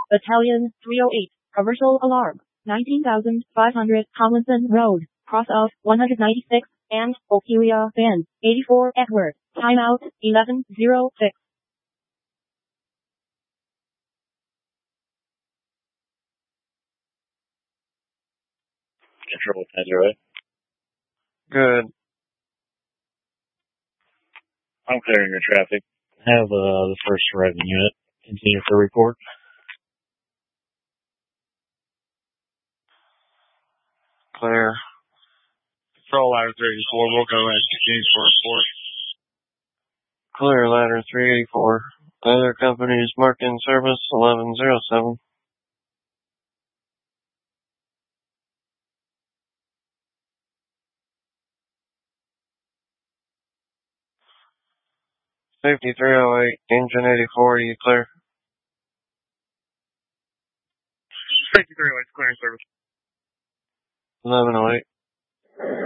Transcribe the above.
Battalion 308, Commercial Alarm, 19,500 Tomlinson Road, cross of 196, and Ophelia Bend, 84 Edward, timeout, 11:06. Control 10-0. Good. I'm clearing your traffic. Have the first arriving unit continue for report. Clear. Control ladder 384, we'll go ahead and continue for report. Clear ladder 384. Other companies marked in service 1107. Safety 308, engine 84, you clear? Safety 308, clearing service. 1108.